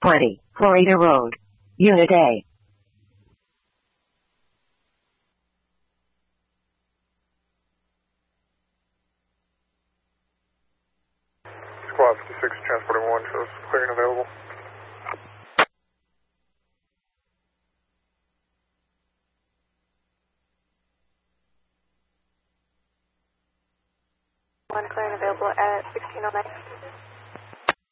20, Florida Road, Unit A. Squad 56, transporting 1, shows clearing available. One clearing available at 1609.